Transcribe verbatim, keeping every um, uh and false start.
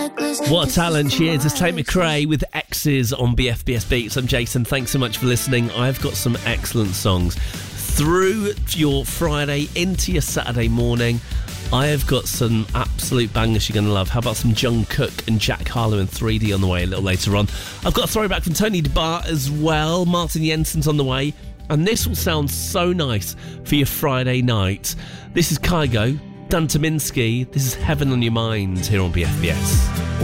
What a talent she is. It's Tate McRae with X's on B F B S Beats. I'm Jason. Thanks so much for listening. I've got some excellent songs. Through your Friday into your Saturday morning, I have got some absolute bangers you're going to love. How about some Jungkook and Jack Harlow in three D on the way a little later on? I've got a throwback from Tony DeBar as well. Martin Jensen's on the way. And this will sound so nice for your Friday night. This is Kygo, Dan Tominski. This is Heaven on Your Mind here on B F B S.